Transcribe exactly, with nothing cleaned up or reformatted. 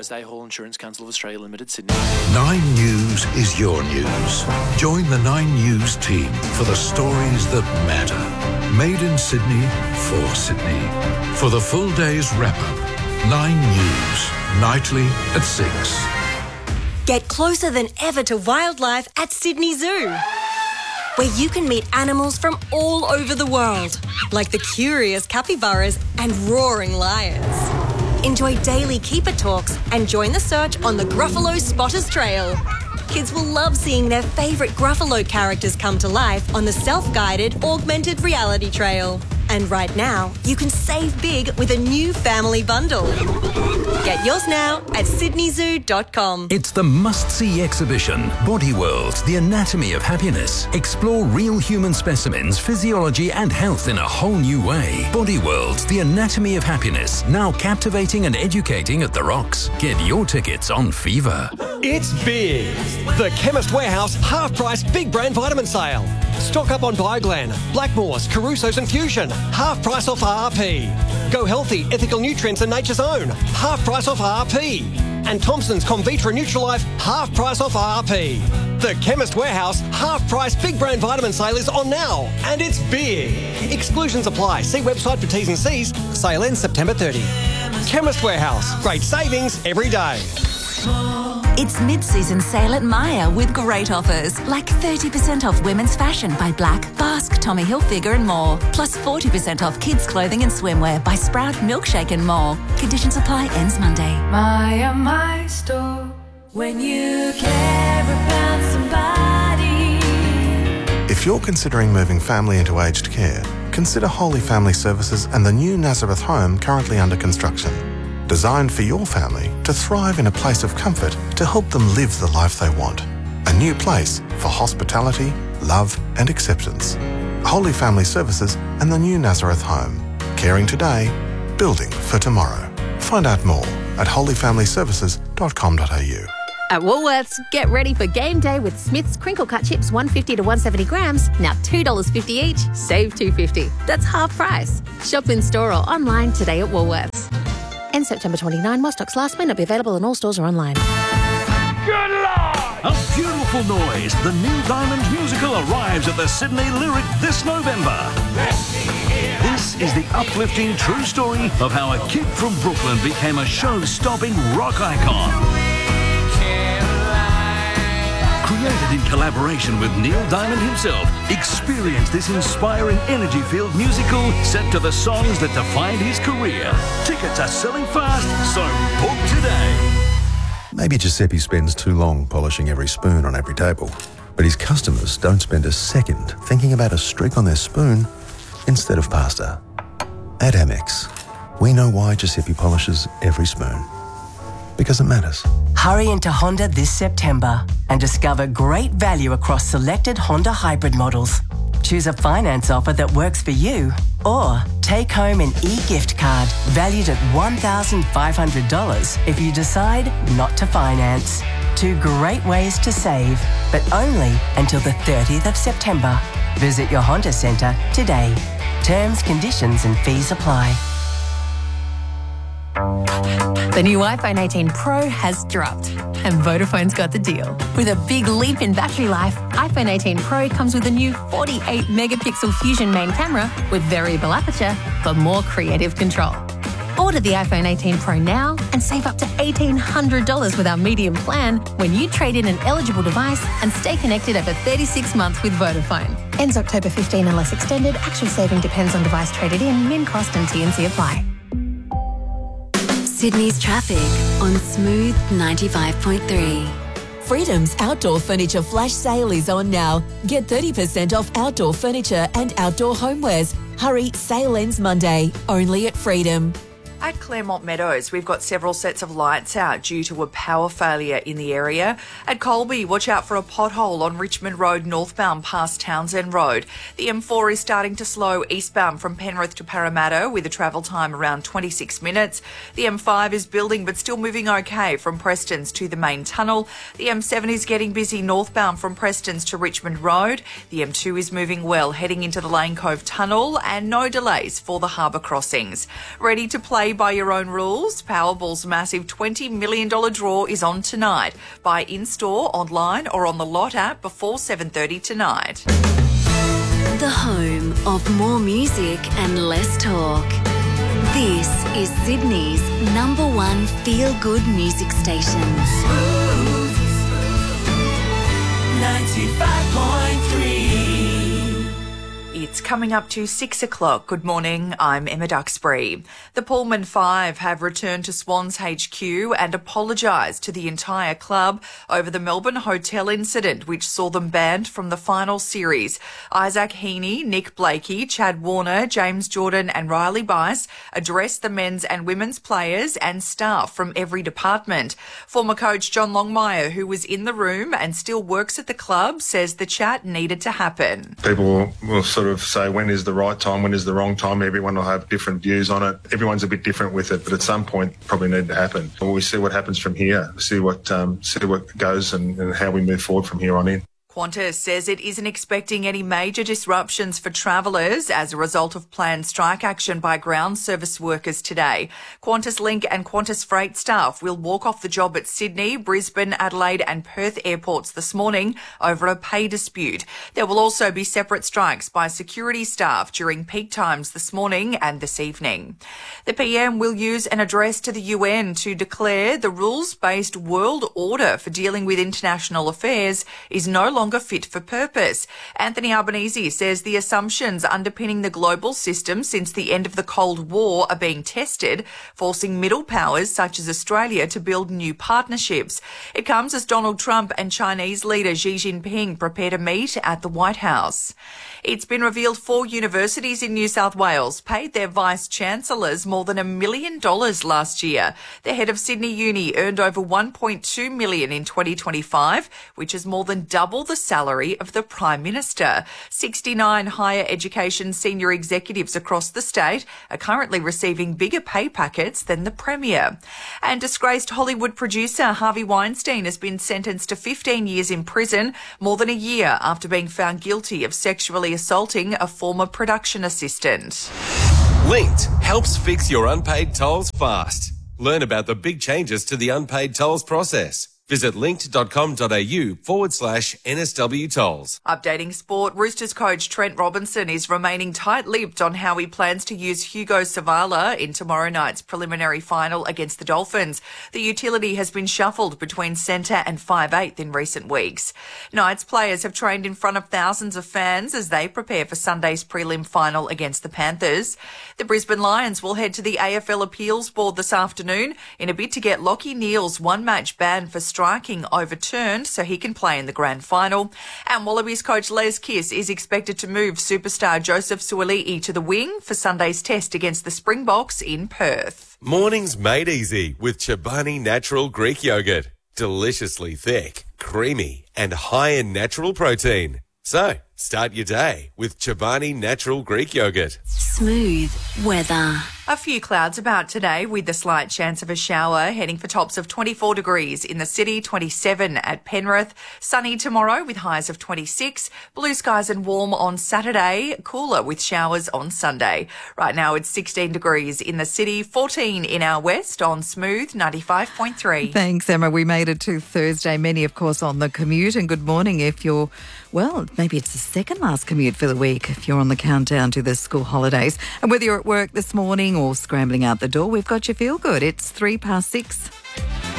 Drysdale Hall Insurance Council of Australia Limited, Sydney. Nine News is your news. Join the Nine News team for the stories that matter. Made in Sydney, for Sydney. For the full day's wrap-up, Nine News, nightly at six. Get closer than ever to wildlife at Sydney Zoo, where you can meet animals from all over the world, like the curious capybaras and roaring lions. Enjoy daily keeper talks and join the search on the Gruffalo Spotters Trail. Kids will love seeing their favourite Gruffalo characters come to life on the self-guided augmented reality trail. And right now, you can save big with a new family bundle. Get yours now at sydney zoo dot com. It's the must-see exhibition, Body World, The Anatomy of Happiness. Explore real human specimens, physiology and health in a whole new way. Body World, The Anatomy of Happiness. Now captivating and educating at the Rocks. Get your tickets on Fever. It's big. The Chemist Warehouse half-price big brand vitamin sale. Stock up on Bioglan, Blackmores, Caruso's and Fusion. Half price off R R P. Go Healthy, Ethical Nutrients and Nature's Own. Half price off R R P. And Thompson's Convitra Nutrilife. Half price off R R P. The Chemist Warehouse half price big brand vitamin sale is on now. And it's big. Exclusions apply. See website for T's and C's. Sale ends September thirtieth. Chemist Warehouse. Great savings every day. It's mid-season sale at Myer with great offers, like thirty percent off women's fashion by Black, Basque, Tommy Hilfiger and more, plus forty percent off kids' clothing and swimwear by Sprout, Milkshake and more. Conditions apply, ends Monday. Myer, my store, when you care about somebody. If you're considering moving family into aged care, consider Holy Family Services and the new Nazareth home currently under construction. Designed for your family to thrive in a place of comfort to help them live the life they want. A new place for hospitality, love and acceptance. Holy Family Services and the new Nazareth home. Caring today, building for tomorrow. Find out more at holy family services dot com dot a u. At Woolworths, get ready for game day with Smith's crinkle cut chips one fifty to one seventy grams, now two dollars fifty each, save two fifty. That's half price. Shop in store or online today at Woolworths. End September twenty-ninth, while stocks last, may not be available in all stores or online. Good Lord! A beautiful noise. The Neil Diamond musical arrives at the Sydney Lyric this November. This is the uplifting true story of how a kid from Brooklyn became a show-stopping rock icon. Created in collaboration with Neil Diamond himself, experience this inspiring energy-filled musical set to the songs that defined his career. Tickets are selling fast, so book today. Maybe Giuseppe spends too long polishing every spoon on every table, but his customers don't spend a second thinking about a streak on their spoon instead of pasta. At Amex, we know why Giuseppe polishes every spoon. Because it matters. Hurry into Honda this September and discover great value across selected Honda hybrid models. Choose a finance offer that works for you, or take home an e-gift card valued at one thousand five hundred dollars if you decide not to finance. Two great ways to save, but only until the thirtieth of September. Visit your Honda Centre today. Terms, conditions and fees apply. The new iPhone eighteen Pro has dropped, and Vodafone's got the deal. With a big leap in battery life, iPhone eighteen Pro comes with a new forty-eight megapixel Fusion main camera with variable aperture for more creative control. Order the iPhone eighteen Pro now and save up to eighteen hundred dollars with our medium plan when you trade in an eligible device and stay connected over thirty-six months with Vodafone. Ends October fifteenth unless extended. Actual saving depends on device traded in, min cost and T and C apply. Sydney's traffic on Smooth ninety-five point three. Freedom's outdoor furniture flash sale is on now. Get thirty percent off outdoor furniture and outdoor homewares. Hurry, sale ends Monday, only at Freedom. At Claremont Meadows, we've got several sets of lights out due to a power failure in the area. At Colby, watch out for a pothole on Richmond Road northbound past Townsend Road. The M four is starting to slow eastbound from Penrith to Parramatta with a travel time around twenty-six minutes. The M five is building but still moving okay from Prestons to the main tunnel. The M seven is getting busy northbound from Prestons to Richmond Road. The M two is moving well heading into the Lane Cove Tunnel and no delays for the harbour crossings. Ready to play Play by your own rules. Powerball's massive twenty million dollars draw is on tonight. Buy in-store, online or on the Lot app before seven thirty tonight. The home of more music and less talk. This is Sydney's number one feel-good music station. Smooth ninety-five point three. It's coming up to six o'clock. Good morning, I'm Emma Duxbury. The Pullman Five have returned to Swans H Q and apologised to the entire club over the Melbourne hotel incident, which saw them banned from the final series. Isaac Heaney, Nick Blakey, Chad Warner, James Jordan and Riley Bice addressed the men's and women's players and staff from every department. Former coach John Longmire, who was in the room and still works at the club, says the chat needed to happen. People will, will sort of say when is the right time, when is the wrong time. Everyone will have different views on it. Everyone's a bit different with it, but at some point probably need to happen. Well, we see what happens from here, see what um, see what goes and, and how we move forward from here on in. Qantas says it isn't expecting any major disruptions for travellers as a result of planned strike action by ground service workers today. Qantas Link and Qantas Freight staff will walk off the job at Sydney, Brisbane, Adelaide and Perth airports this morning over a pay dispute. There will also be separate strikes by security staff during peak times this morning and this evening. The P M will use an address to the U N to declare the rules-based world order for dealing with international affairs is no longer longer fit for purpose. Anthony Albanese says the assumptions underpinning the global system since the end of the Cold War are being tested, forcing middle powers such as Australia to build new partnerships. It comes as Donald Trump and Chinese leader Xi Jinping prepare to meet at the White House. It's been revealed four universities in New South Wales paid their vice-chancellors more than a million dollars last year. The head of Sydney Uni earned over one point two million dollars in twenty twenty-five, which is more than double the salary of the Prime Minister. sixty-nine higher education senior executives across the state are currently receiving bigger pay packets than the Premier. And disgraced Hollywood producer Harvey Weinstein has been sentenced to fifteen years in prison, more than a year after being found guilty of sexually assaulting a former production assistant. Linked helps fix your unpaid tolls fast. Learn about the big changes to the unpaid tolls process. Visit linked.com.au forward slash NSW tolls. Updating sport, Roosters coach Trent Robinson is remaining tight-lipped on how he plans to use Hugo Savala in tomorrow night's preliminary final against the Dolphins. The utility has been shuffled between centre and five eighth in recent weeks. Knights players have trained in front of thousands of fans as they prepare for Sunday's prelim final against the Panthers. The Brisbane Lions will head to the A F L Appeals Board this afternoon in a bid to get Lachie Neale's one-match ban for striking overturned so he can play in the grand final. And Wallabies coach Les Kiss is expected to move superstar Joseph Suaalii to the wing for Sunday's test against the Springboks in Perth. Mornings made easy with Chobani Natural Greek Yogurt. Deliciously thick, creamy and high in natural protein. So, start your day with Chobani Natural Greek Yogurt. Smooth weather. A few clouds about today with a slight chance of a shower, heading for tops of twenty-four degrees in the city, twenty-seven at Penrith. Sunny tomorrow with highs of twenty-six. Blue skies and warm on Saturday, cooler with showers on Sunday. Right now it's sixteen degrees in the city, fourteen in our west on Smooth ninety-five point three. Thanks, Emma. We made it to Thursday. Many, of course, on the commute. And good morning if you're, well, maybe it's the second last commute for the week if you're on the countdown to the school holidays. And whether you're at work this morning or scrambling out the door, we've got you feel good. It's three past six.